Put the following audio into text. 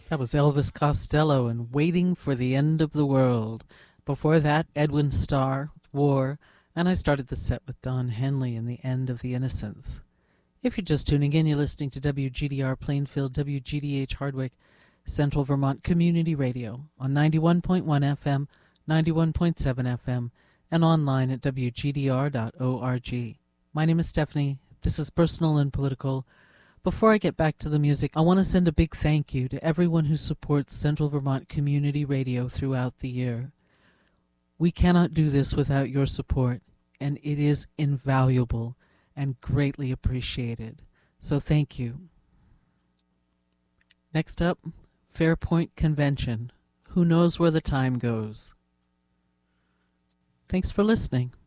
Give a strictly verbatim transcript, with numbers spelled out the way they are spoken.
That was Elvis Costello and Waiting for the End of the World. Before that, Edwin Starr, War, and I started the set with Don Henley and The End of the Innocents. If you're just tuning in, you're listening to W G D R Plainfield, W G D H Hardwick, Central Vermont Community Radio on ninety-one point one F M, ninety-one point seven F M, and online at W G D R dot org. My name is Stephanie. This is Personal and Political. Before I get back to the music, I want to send a big thank you to everyone who supports Central Vermont Community Radio throughout the year. We cannot do this without your support, and it is invaluable and greatly appreciated. So thank you. Next up, Fairpoint Convention. Who knows where the time goes? Thanks for listening.